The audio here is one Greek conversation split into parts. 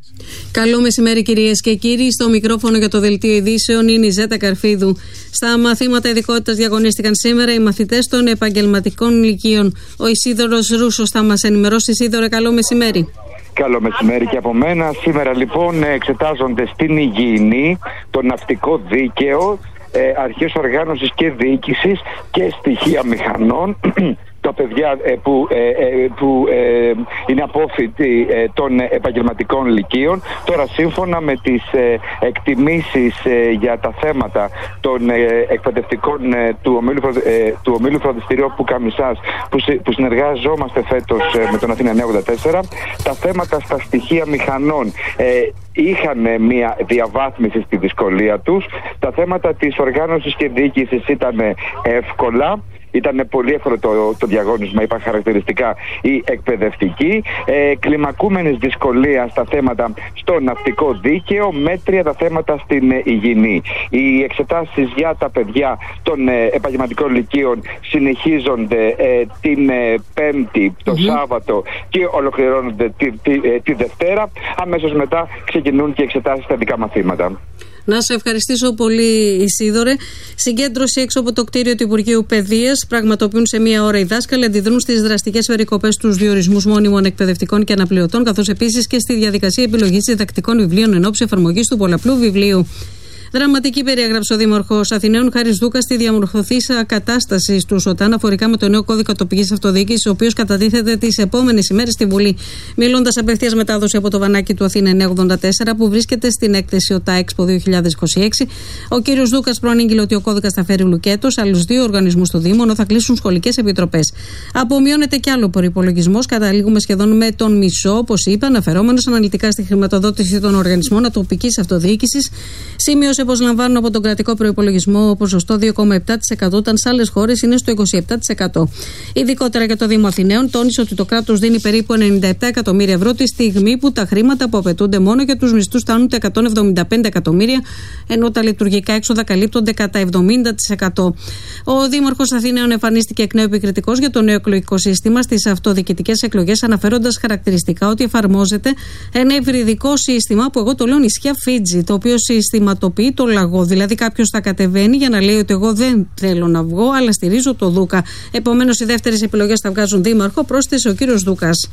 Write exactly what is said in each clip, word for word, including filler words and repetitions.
Καλό μεσημέρι, κυρίες και κύριοι. Στο μικρόφωνο για το Δελτίο Ειδήσεων είναι η Ζέτα Καρφίδου. Στα μαθήματα ειδικότητας διαγωνίστηκαν σήμερα οι μαθητές των επαγγελματικών λυκείων. Ο Ισίδωρος Ρούσος θα μας ενημερώσει. Ισίδωρε, καλό μεσημέρι. Καλό μεσημέρι και από μένα. Σήμερα λοιπόν εξετάζονται στην υγιεινή, το ναυτικό δίκαιο, αρχές οργάνωσης και διοίκησης και στοιχεία μηχανών. Τα παιδιά ε, που, ε, ε, που ε, είναι απόφοιτοι ε, των επαγγελματικών λυκείων. Τώρα, σύμφωνα με τις ε, εκτιμήσεις ε, για τα θέματα των ε, εκπαιδευτικών ε, του, ομίλου, ε, του ομίλου φροντιστηρίου που Καμισάς, που, που συνεργάζομαστε φέτος ε, με τον Αθήνα εννιακόσια ογδόντα τέσσερα, τα θέματα στα στοιχεία μηχανών ε, είχαν μια διαβάθμιση στη δυσκολία τους. Τα θέματα της οργάνωσης και διοίκησης ήταν εύκολα. Ήταν πολύ εύκολο το, το διαγώνισμα, είπα χαρακτηριστικά η εκπαιδευτική. Ε, κλιμακούμενης δυσκολία στα θέματα στο ναυτικό δίκαιο, μέτρια τα θέματα στην ε, υγιεινή. Οι εξετάσεις για τα παιδιά των ε, επαγγελματικών λυκείων συνεχίζονται ε, την ε, Πέμπτη, το mm-hmm. Σάββατο και ολοκληρώνονται τη, τη, ε, τη Δευτέρα. Αμέσως μετά ξεκινούν και οι εξετάσεις στα ειδικά μαθήματα. Να σε ευχαριστήσω πολύ, Ισίδωρε. Συγκέντρωση έξω από το κτίριο του Υπουργείου Παιδείας πραγματοποιούν σε μία ώρα οι δάσκαλοι, αντιδρούν στις δραστικές περικοπές στους διορισμούς μόνιμων εκπαιδευτικών και αναπληρωτών, καθώς επίσης και στη διαδικασία επιλογής διδακτικών βιβλίων εν ώψη εφαρμογής του πολλαπλού βιβλίου. Δραματική περιέγραψε ο Δήμαρχος Αθηναίων Χάρης Δούκας στη διαμορφωθήσα κατάσταση του ΣΟΤΑ αναφορικά με το νέο κώδικα τοπικής αυτοδιοίκησης, ο οποίος κατατίθεται τις επόμενες ημέρες στη Βουλή. Μιλώντας απευθείας μετάδοση από το βανάκι του Αθήνα εννιακόσια ογδόντα τέσσερα, που βρίσκεται στην έκθεση ΟΤΑ Expo δύο χιλιάδες είκοσι έξι, ο κ. Δούκας προανήγγειλε ότι ο κώδικας θα φέρει λουκέτος άλλους δύο οργανισμούς του Δήμου, ενώ θα κλείσουν σχολικές επιτροπές. Απομειώνεται κι άλλο προϋπολογισμός, καταλήγουμε σχεδόν με τον μισό, όπως είπε, αναφερόμενος αναλυτικά στη χρηματοδότηση των οργανισμών τοπικής αυτοδιοίκησης. Σημείωσε πως λαμβάνουν από τον κρατικό προϋπολογισμό ποσοστό δύο κόμμα επτά τοις εκατό, όταν σε άλλες χώρες είναι στο είκοσι επτά τοις εκατό. Ειδικότερα για το Δήμο Αθηναίων, τόνισε ότι το κράτος δίνει περίπου ενενήντα επτά εκατομμύρια ευρώ τη στιγμή που τα χρήματα που απαιτούνται μόνο για τους μισθούς φτάνουν τα εκατόν εβδομήντα πέντε εκατομμύρια, ενώ τα λειτουργικά έξοδα καλύπτονται κατά εβδομήντα τοις εκατό. Ο Δήμαρχος Αθηναίων εμφανίστηκε εκ νέου επικριτικός για το νέο εκλογικό σύστημα στις αυτοδιοικητικές εκλογές, αναφέροντας χαρακτηριστικά ότι εφαρμόζεται ένα ευρυδικό σύστημα που εγώ το λέω νησιά Φίτζι, το οποίο συστηματοποιεί το λαγό. Δηλαδή, κάποιος θα κατεβαίνει για να λέει ότι εγώ δεν θέλω να βγω, αλλά στηρίζω το Δούκα. Επομένως, οι δεύτερες επιλογές θα βγάζουν δήμαρχο, πρόσθεσε ο κύριος Δούκας.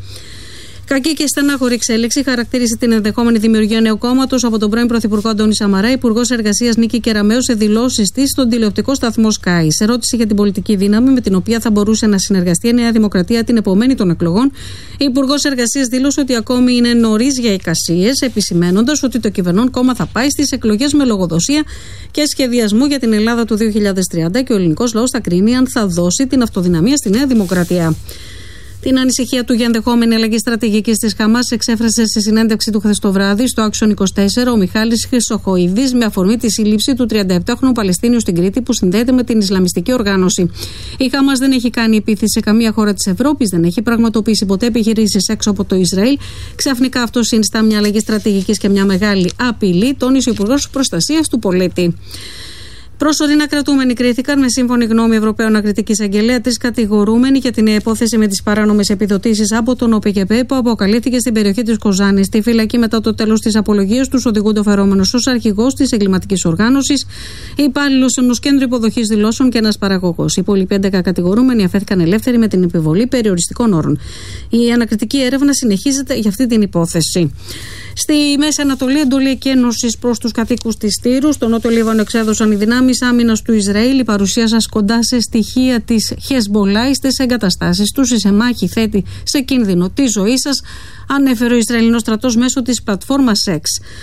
Κακή και στενάχωρη εξέλιξη χαρακτήρισε την ενδεχόμενη δημιουργία νέου κόμματος από τον πρώην Πρωθυπουργό Αντώνη Σαμαρά, Υπουργός Εργασίας Νίκη Κεραμέου, σε δηλώσεις της στον τηλεοπτικό σταθμό Sky. Σε ερώτηση για την πολιτική δύναμη με την οποία θα μπορούσε να συνεργαστεί η Νέα Δημοκρατία την επομένη των εκλογών, η Υπουργός Εργασίας δήλωσε ότι ακόμη είναι νωρίς για εικασίες, επισημένοντας ότι το κυβερνών κόμμα θα πάει στις εκλογές με λογοδοσία και σχεδιασμό για την Ελλάδα του δύο χιλιάδες τριάντα και ο ελληνικός λαός θα κρίνει αν θα δώσει την αυτοδυναμία στη Νέα Δημοκρατία. Την ανησυχία του για ενδεχόμενη αλλαγή στρατηγικής της Χαμάς εξέφρασε στη συνέντευξη του χθες το βράδυ στο Action είκοσι τέσσερα ο Μιχάλης Χρυσοχοίδης, με αφορμή τη σύλληψη του τριανταεπτάχρονου Παλαιστίνιου στην Κρήτη που συνδέεται με την Ισλαμιστική οργάνωση. Η Χαμάς δεν έχει κάνει επίθεση σε καμία χώρα της Ευρώπης, δεν έχει πραγματοποιήσει ποτέ επιχειρήσεις έξω από το Ισραήλ. Ξαφνικά αυτό συνιστά μια αλλαγή στρατηγικής και μια μεγάλη απειλή, τόνισε ο Υπουργός Προστασίας του Πολίτη. Προσωρινά κρατούμενοι κρίθηκαν με σύμφωνη γνώμη Ευρωπαίου Ανακριτική Εισαγγελέα τρεις κατηγορούμενοι για την υπόθεση με τις παράνομες επιδοτήσεις από τον ΟΠΕΚΕΠΕ που αποκαλύφθηκε στην περιοχή της Κοζάνης. Στη φυλακή μετά το τέλος της απολογίας τους οδηγούνται ο φερόμενος ως αρχηγός της εγκληματικής οργάνωσης, υπάλληλος ενός κέντρου υποδοχής δηλώσεων και ένας παραγωγός. Οι υπόλοιποι έντεκα κατηγορούμενοι αφέθηκαν ελεύθεροι με την επιβολή περιοριστικών όρων. Η ανακριτική έρευνα συνεχίζεται για αυτή την υπόθεση. Στη Μέση Ανατολή, εντολή εκένωσης προς τους κατοίκους της Τύρου. Στο Νότιο Λίβανο εξέδωσαν οι δυνάμεις άμυνας του Ισραήλ. Η παρουσία σας κοντά σε στοιχεία της Χεσμολάχ στις εγκαταστάσεις τους. Η Σεμάχη θέτει σε κίνδυνο τη ζωή σας, ανέφερε ο Ισραηλινός στρατός μέσω της πλατφόρμας X.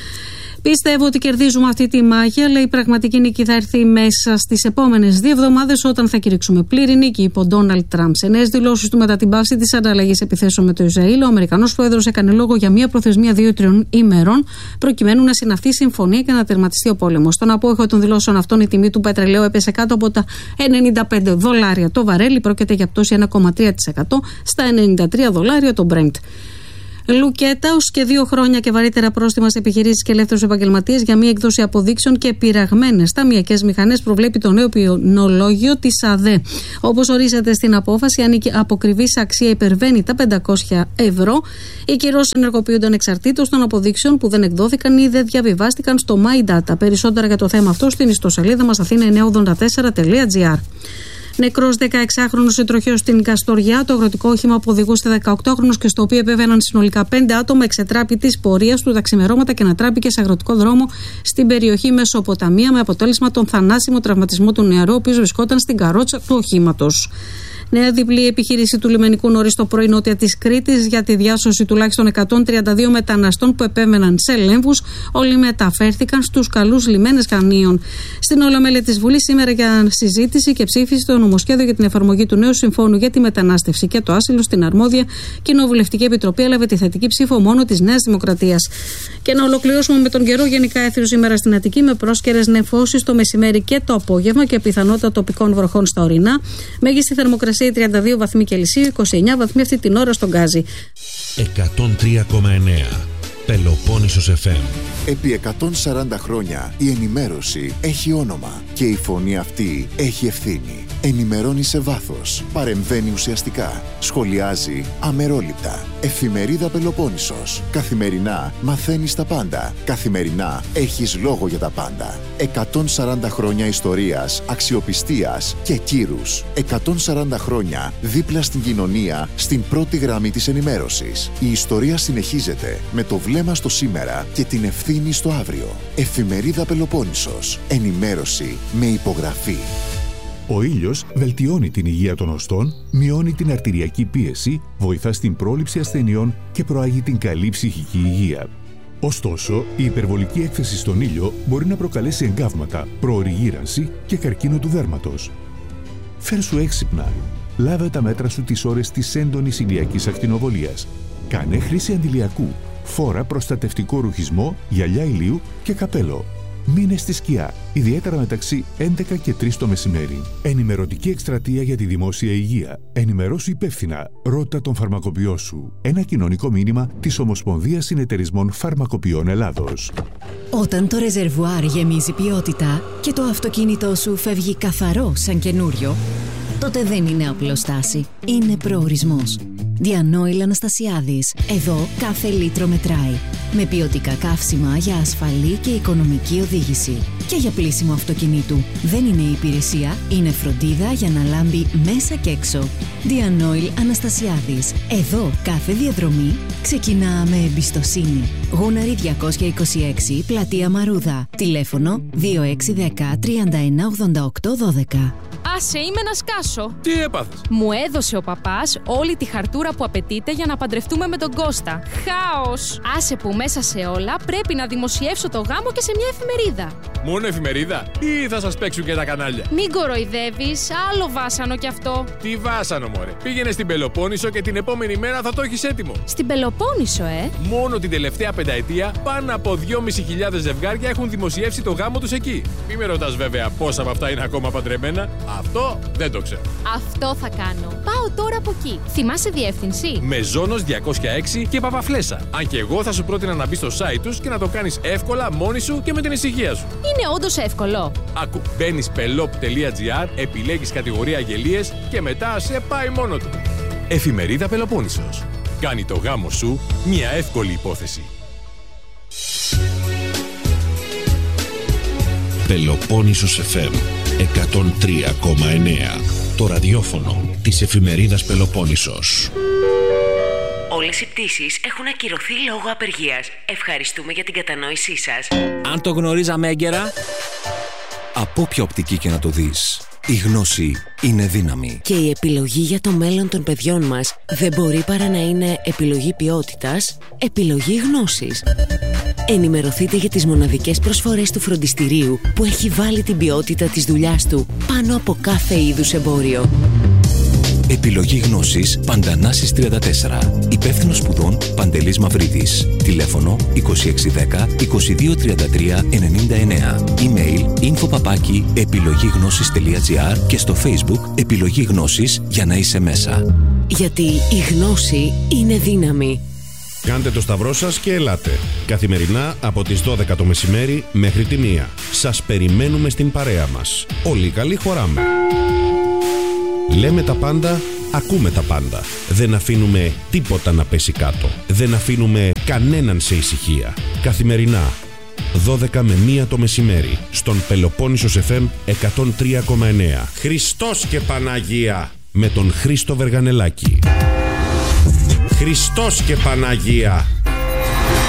Πιστεύω ότι κερδίζουμε αυτή τη μάχη, αλλά η πραγματική νίκη θα έρθει μέσα στις επόμενες δύο εβδομάδες όταν θα κηρύξουμε πλήρη νίκη, είπε ο Ντόναλντ Τραμπ. Σε νέες δηλώσεις του μετά την παύση της ανταλλαγής επιθέσεων με το Ισραήλ, ο Αμερικανός πρόεδρος έκανε λόγο για μια προθεσμία δύο-τριών ημερών, προκειμένου να συναυθεί συμφωνία και να τερματιστεί ο πόλεμος. Στον απόϊχο των δηλώσεων αυτών, η τιμή του πετρελαίου έπεσε κάτω από τα ενενήντα πέντε δολάρια το βαρέλι, πρόκειται για πτώση ένα κόμμα τρία τοις εκατό στα ενενήντα τρία δολάρια το Brent. Λουκέταους και δύο χρόνια και βαρύτερα πρόστιμα σε επιχειρήσεις και ελεύθερους επαγγελματίες για μη έκδοση αποδείξεων και πειραγμένες ταμειακές μηχανές προβλέπει το νέο ποινολόγιο της ΑΔΕ. Όπως ορίζεται στην απόφαση, αν η αποκριβής αξία υπερβαίνει τα πεντακόσια ευρώ, οι κυρώσεις ενεργοποιούνται ανεξαρτήτως των αποδείξεων που δεν εκδόθηκαν ή δεν διαβιβάστηκαν στο MyData. Περισσότερα για το θέμα αυτό στην ιστοσελίδα μας αθήνα εννιακόσια ογδόντα τέσσερα τελεία τζι άρ. Νεκρός δεκαεξάχρονος σε τροχαίο στην Καστοριά. Το αγροτικό όχημα που οδηγούσε δεκαοκτάχρονος και στο οποίο επέβαιναν συνολικά πέντε άτομα εξετράπη της πορείας του τα ξημερώματα και ανατράπηκε σε αγροτικό δρόμο στην περιοχή Μεσοποταμία, με αποτέλεσμα τον θανάσιμο τραυματισμό του νεαρού, ο οποίος βρισκόταν στην καρότσα του οχήματος. Νέα διπλή επιχείρηση του λιμενικού νωρίς το πρωί νότια της Κρήτης για τη διάσωση τουλάχιστον εκατόν τριάντα δύο μεταναστών που επέμεναν σε λέμβους. Όλοι μεταφέρθηκαν στους καλούς λιμένες Χανίων. Στην Ολομέλεια της Βουλής σήμερα για συζήτηση και ψήφιση το νομοσχέδιο για την εφαρμογή του νέου συμφώνου για τη μετανάστευση και το άσυλο στην αρμόδια Κοινοβουλευτική Επιτροπή, έλαβε τη θετική ψήφο μόνο της Νέας Δημοκρατίας. Και να ολοκληρώσουμε με τον καιρό. Γενικά έθριο σήμερα στην Αττική με πρόσκαιρες νεφώσεις το μεσημέρι και το απόγευμα και πιθανότητα τοπικών βροχών στα ορεινά. Μέγιστη θερμοκρασία τριάντα δύο βαθμοί Κελσίου, είκοσι εννέα βαθμοί αυτή την ώρα στον Γκάζι. εκατόν τρία κόμμα εννέα Πελοπόννησος εφ εμ. Επί εκατόν σαράντα χρόνια η ενημέρωση έχει όνομα και η φωνή αυτή έχει ευθύνη. Ενημερώνει σε βάθος, παρεμβαίνει ουσιαστικά, σχολιάζει αμερόληπτα. Εφημερίδα Πελοπόννησος. Καθημερινά μαθαίνεις τα πάντα. Καθημερινά έχεις λόγο για τα πάντα. εκατόν σαράντα χρόνια ιστορίας, αξιοπιστίας και κύρους. εκατόν σαράντα χρόνια δίπλα στην κοινωνία, στην πρώτη γραμμή της ενημέρωσης. Η ιστορία συνεχίζεται με το βλέμμα στο σήμερα και την ευθύνη στο αύριο. Εφημερίδα Πελοπόννησος. Ενημέρωση με υπογραφή. Ο ήλιος βελτιώνει την υγεία των οστών, μειώνει την αρτηριακή πίεση, βοηθά στην πρόληψη ασθενειών και προάγει την καλή ψυχική υγεία. Ωστόσο, η υπερβολική έκθεση στον ήλιο μπορεί να προκαλέσει εγκάβματα, προοριγύρανση και καρκίνο του δέρματος. Φέρσου έξυπνα. Λάβε τα μέτρα σου τις ώρες της έντονης ηλιακής ακτινοβολίας. Κάνε χρήση αντιλιακού. Φόρα προστατευτικό ρουχισμό, γυαλιά ηλίου και καπέλο. Μείνε στη σκιά, ιδιαίτερα μεταξύ έντεκα και τρεις το μεσημέρι. Ενημερωτική εκστρατεία για τη δημόσια υγεία. Ενημερώσου υπεύθυνα. Ρώτα τον φαρμακοποιό σου. Ένα κοινωνικό μήνυμα της Ομοσπονδίας Συνεταιρισμών Φαρμακοποιών Ελλάδος. Όταν το ρεζερβουάρ γεμίζει ποιότητα και το αυτοκίνητό σου φεύγει καθαρό σαν καινούριο, τότε δεν είναι απλοστάση. Είναι προορισμός. Διανόηλ Αναστασιάδης. Εδώ κάθε λίτρο μετράει. Με ποιοτικά καύσιμα για ασφαλή και οικονομική οδήγηση. Και για πλύσιμο αυτοκινήτου. Δεν είναι υπηρεσία, είναι φροντίδα για να λάμπει μέσα και έξω. Διανόηλ Αναστασιάδης. Εδώ κάθε διαδρομή ξεκινά με εμπιστοσύνη. Γούναρη διακόσια είκοσι έξι, Πλατεία Μαρούδα. Τηλέφωνο δύο έξι ένα μηδέν τρία ένα ογδόντα οκτώ δώδεκα. Άσε, είμαι να σκάσω. Τι έπαθες? Μου έδωσε ο παπάς όλη τη χαρτούρα που απαιτείται για να παντρευτούμε με τον Κώστα. Χάος! Άσε που μέσα σε όλα πρέπει να δημοσιεύσω το γάμο και σε μια εφημερίδα. Μόνο εφημερίδα ή θα σας παίξουν και τα κανάλια? Μην κοροϊδεύεις, άλλο βάσανο κι αυτό. Τι βάσανο, μωρέ. Πήγαινε στην Πελοπόννησο και την επόμενη μέρα θα το έχεις έτοιμο. Στην Πελοπόννησο, ε! Μόνο την τελευταία πενταετία πάνω από δυόμισι χιλιάδες ζευγάρια έχουν δημοσιεύσει το γάμο τους εκεί. Μη με ρωτάς βέβαια πόσα από αυτά είναι ακόμα παντρεμένα. Αυτό δεν το ξέρω. Αυτό θα κάνω. Πάω τώρα από εκεί. Θυμάσαι διεύθυνση? Μεζόνος διακόσια έξι και Παπαφλέσσα. Αν και εγώ θα σου πρότεινα να μπεις στο site τους και να το κάνεις εύκολα μόνη σου και με την ησυχία σου. Είναι όντως εύκολο. Άκου, μπαίνεις πελόπ τελεία τζι άρ, επιλέγεις κατηγορία αγγελίες και μετά σε πάει μόνο του. Εφημερίδα Πελοπόννησος. Κάνει το γάμο σου μια εύκολη υπόθεση. Πελοπόννησος εφ εμ εκατόν τρία κόμμα εννέα. Το ραδιόφωνο της εφημερίδας Πελοπόννησος. Όλες οι πτήσεις έχουν ακυρωθεί λόγω απεργίας. Ευχαριστούμε για την κατανόησή σας. Αν το γνωρίζαμε έγκαιρα, από όποια οπτική και να το δεις, η γνώση είναι δύναμη. Και η επιλογή για το μέλλον των παιδιών μας δεν μπορεί παρά να είναι επιλογή ποιότητας, επιλογή γνώσης. Ενημερωθείτε για τις μοναδικές προσφορές του φροντιστηρίου που έχει βάλει την ποιότητα της δουλειάς του πάνω από κάθε είδους εμπόριο. Επιλογή γνώσης Παντανάσης τριάντα τέσσερα. Υπεύθυνος σπουδών Παντελής Μαυρίδης. Τηλέφωνο είκοσι έξι δέκα είκοσι δύο τριάντα τρία ενενήντα εννέα. Email info παπάκι επιλογή-γνώσης τελεία τζι άρ και στο Facebook Επιλογή Γνώσης για να είσαι μέσα. Γιατί η γνώση είναι δύναμη. Κάντε το σταυρό σας και ελάτε. Καθημερινά από τις δώδεκα το μεσημέρι μέχρι τη μία. Σας περιμένουμε στην παρέα μας. Όλοι καλοί χωράμε. Λέμε τα πάντα, ακούμε τα πάντα. Δεν αφήνουμε τίποτα να πέσει κάτω. Δεν αφήνουμε κανέναν σε ησυχία. Καθημερινά δώδεκα με μία το μεσημέρι στον Πελοπόννησος εφ εμ εκατόν τρία κόμμα εννέα. Χριστός και Παναγία με τον Χρήστο Βεργανελάκη. Χριστός και Παναγία.